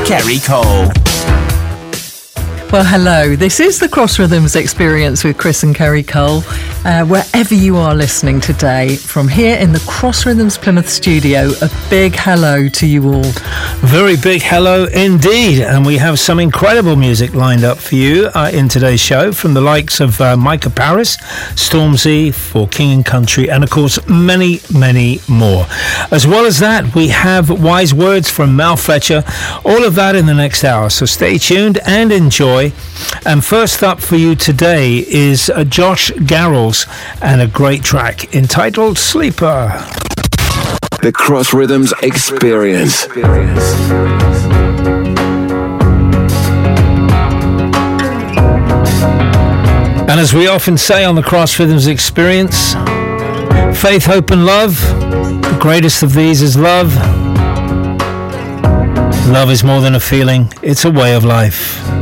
Kerry Cole. Well, hello. This is the Cross Rhythms Experience with Chris and Kerry Cole. Wherever you are listening today, from here in the Cross Rhythms Plymouth studio, a big hello to you all. Very big hello indeed. And we have some incredible music lined up for you in today's show from the likes of Micah Paris, Stormzy for King and Country, and of course many, many more. As well as that, we have wise words from Mal Fletcher. All of that in the next hour. So stay tuned and enjoy. And first up for you today is Josh Garrels and a great track entitled Sleeper. The Cross Rhythms Experience. And as we often say on the Cross Rhythms Experience, faith, hope and love, the greatest of these is love. Love is more than a feeling, it's a way of life.